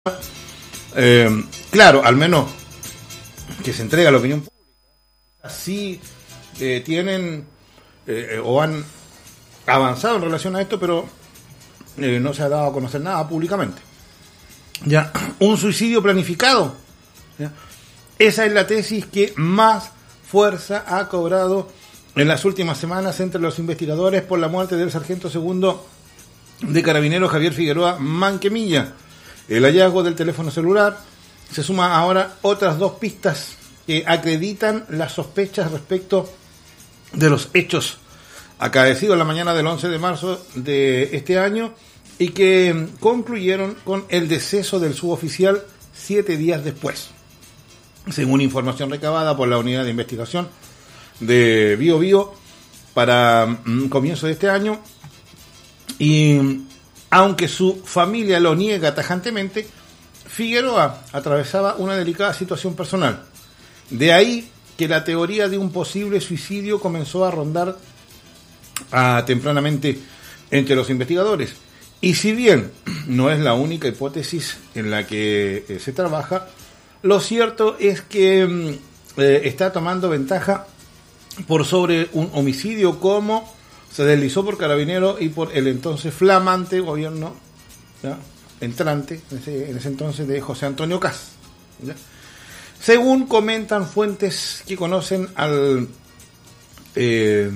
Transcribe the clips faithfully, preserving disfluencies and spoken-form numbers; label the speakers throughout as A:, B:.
A: Eh, claro, al menos que se entrega a la opinión pública. Así eh, tienen eh, o han avanzado en relación a esto, pero eh, no se ha dado a conocer nada públicamente. Ya, un suicidio planificado. ¿Ya? Esa es la tesis que más fuerza ha cobrado en las últimas semanas entre los investigadores por la muerte del sargento segundo de Carabineros Javier Figueroa Manquemilla. El hallazgo del teléfono celular se suma ahora otras dos pistas que acreditan las sospechas respecto de los hechos acaecidos la mañana del once de marzo de este año y que concluyeron con el deceso del suboficial siete días después. Según información recabada por la Unidad de Investigación de Bío Bío para mm, comienzo de este año, y aunque su familia lo niega tajantemente, Figueroa atravesaba una delicada situación personal. De ahí que la teoría de un posible suicidio comenzó a rondar a, tempranamente entre los investigadores. Y si bien no es la única hipótesis en la que eh, se trabaja, lo cierto es que eh, está tomando ventaja por sobre un homicidio como se deslizó por Carabineros y por el entonces flamante gobierno, ¿ya?, entrante en ese, en ese entonces de José Antonio Kast, ¿ya? Según comentan fuentes que conocen al eh,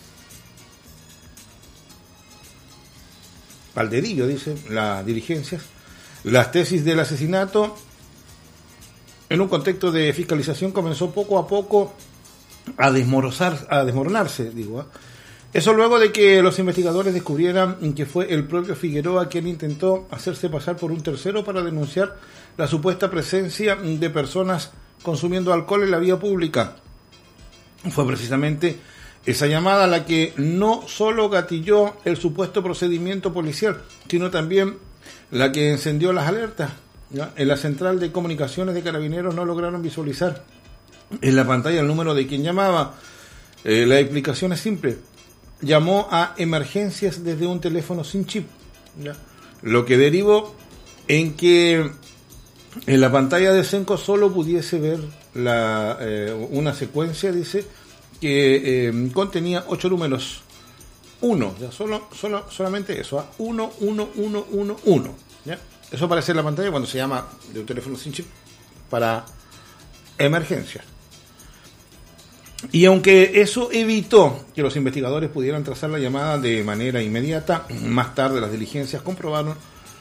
A: al dedillo, dicen las dirigencias, las tesis del asesinato en un contexto de fiscalización comenzó poco a poco a desmorozar, a desmoronarse, digo, ¿eh? Eso luego de que los investigadores descubrieran que fue el propio Figueroa quien intentó hacerse pasar por un tercero para denunciar la supuesta presencia de personas consumiendo alcohol en la vía pública. Fue precisamente esa llamada la que no solo gatilló el supuesto procedimiento policial, sino también la que encendió las alertas, ¿ya? En la central de comunicaciones de Carabineros no lograron visualizar en la pantalla el número de quien llamaba. Eh, la explicación es simple. Llamó a emergencias desde un teléfono sin chip, ¿ya? Lo que derivó en que en la pantalla de Senco solo pudiese ver la, eh, una secuencia, dice, que eh, contenía ocho números. Uno, ya solo, solo, solamente eso, ¿eh? uno, uno, uno, uno, uno, ¿ya? Eso aparece en la pantalla cuando se llama de un teléfono sin chip para emergencias. Y aunque eso evitó que los investigadores pudieran trazar la llamada de manera inmediata, más tarde las diligencias comprobaron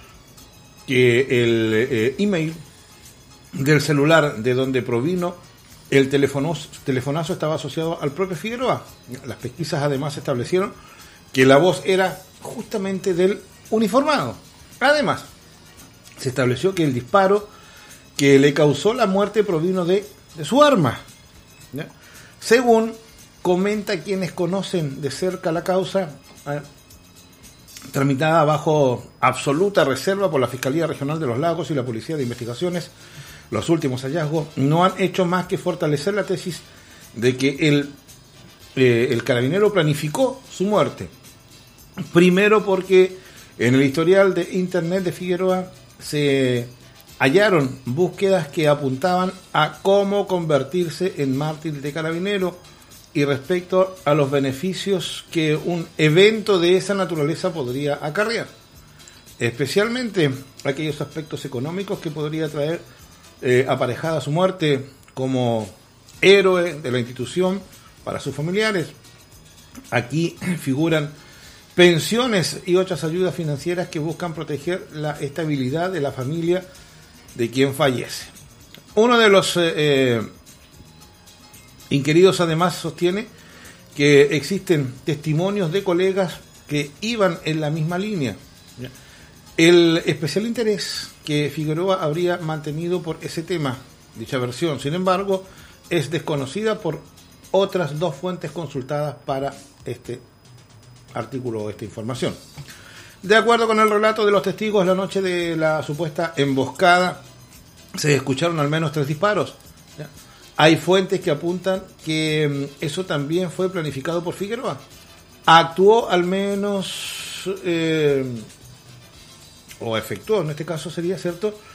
A: que el eh, email del celular de donde provino el telefonazo, telefonazo estaba asociado al propio Figueroa. Las pesquisas además establecieron que la voz era justamente del uniformado. Además, se estableció que el disparo que le causó la muerte provino de, de su arma, ¿ya? Según comenta quienes conocen de cerca la causa, eh, tramitada bajo absoluta reserva por la Fiscalía Regional de los Lagos y la Policía de Investigaciones, los últimos hallazgos no han hecho más que fortalecer la tesis de que el, eh, el carabinero planificó su muerte. Primero porque en el historial de internet de Figueroa se hallaron búsquedas que apuntaban a cómo convertirse en mártir de Carabinero y respecto a los beneficios que un evento de esa naturaleza podría acarrear, especialmente aquellos aspectos económicos que podría traer eh, aparejada su muerte como héroe de la institución para sus familiares. Aquí figuran pensiones y otras ayudas financieras que buscan proteger la estabilidad de la familia de quien fallece. Uno de los eh, eh, inquiridos además sostiene que existen testimonios de colegas que iban en la misma línea. El especial interés que Figueroa habría mantenido por ese tema, dicha versión, sin embargo, es desconocida por otras dos fuentes consultadas para este artículo o esta información. De acuerdo con el relato de los testigos, la noche de la supuesta emboscada se escucharon al menos tres disparos, ¿ya? Hay fuentes que apuntan que eso también fue planificado por Figueroa. Actuó al menos, eh, o efectuó, en este caso sería cierto,